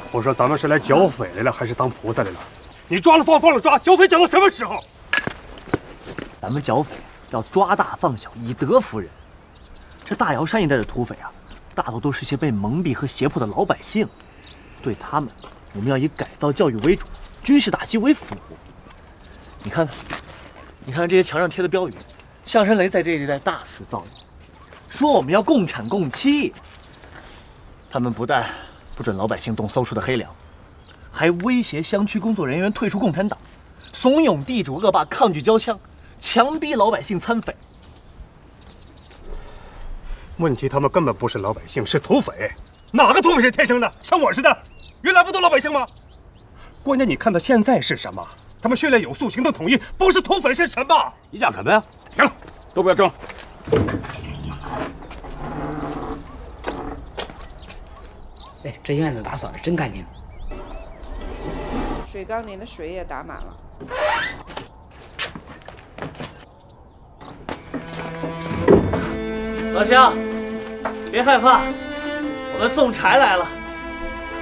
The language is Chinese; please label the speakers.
Speaker 1: 我说咱们是来剿匪来了，还是当菩萨来了？你抓了放，放了抓，剿匪剿到什么时候？
Speaker 2: 咱们剿匪要抓大放小，以德服人。这大瑶山一带的土匪啊，大多都是些被蒙蔽和胁迫的老百姓，对他们，我们要以改造教育为主，军事打击为辅。你看看这些墙上贴的标语，象山雷在这一带大肆造谣，说我们要共产共妻。他们不但不准老百姓动馊出的黑粮，还威胁乡区工作人员退出共产党，怂恿地主恶霸抗拒交枪，强逼老百姓参匪。
Speaker 1: 问题他们根本不是老百姓，是土匪。哪个土匪是天生的？像我似的，原来不都老百姓吗？关键你看他现在是什么？他们训练有素，行动统一，不是土匪是什么？
Speaker 3: 你讲什么呀？
Speaker 1: 行了，都不要争了。
Speaker 4: 哎，这院子打扫的真干净。
Speaker 5: 水缸里的水也打满了。
Speaker 2: 老乡，别害怕，我们送柴来了。